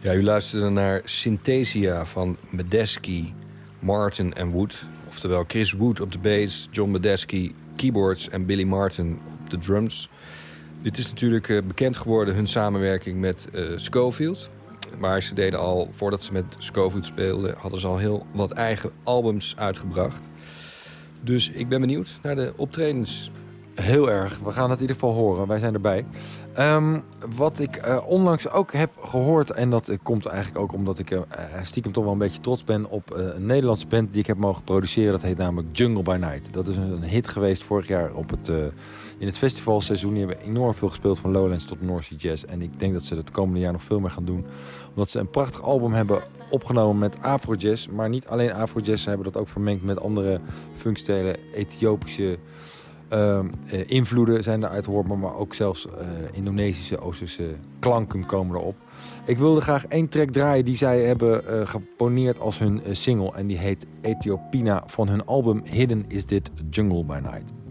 Ja, u luisterde naar Synthesia van Medeski, Martin en Wood. Oftewel Chris Wood op de bass, John Medeski keyboards en Billy Martin op de drums. Dit is natuurlijk bekend geworden, hun samenwerking met Scofield. Maar ze deden al, voordat ze met Scofield speelden, hadden ze al heel wat eigen albums uitgebracht. Dus ik ben benieuwd naar de optredens. Heel erg. We gaan het in ieder geval horen. Wij zijn erbij. Wat ik onlangs ook heb gehoord, en dat komt eigenlijk ook omdat ik stiekem toch wel een beetje trots ben op een Nederlandse band die ik heb mogen produceren. Dat heet namelijk Jungle by Night. Dat is een hit geweest vorig jaar in het festivalseizoen. Die hebben enorm veel gespeeld, van Lowlands tot North Sea Jazz. En ik denk dat ze het komende jaar nog veel meer gaan doen. Omdat ze een prachtig album hebben opgenomen met Afro-jazz. Maar niet alleen Afro-jazz, ze hebben dat ook vermengd met andere funkstijlen, Ethiopische invloeden zijn eruit hoorbaar, maar ook zelfs Indonesische, Oosterse klanken komen erop. Ik wilde graag 1 track draaien die zij hebben geponeerd als hun single. En die heet Ethiopina van hun album Hidden Is Dit Jungle by Night.